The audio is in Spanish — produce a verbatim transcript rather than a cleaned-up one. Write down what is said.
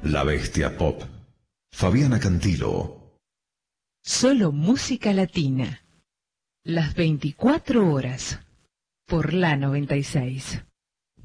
La Bestia Pop. Fabiana Cantilo. Solo música latina. Las veinticuatro horas. Por la noventa y seis.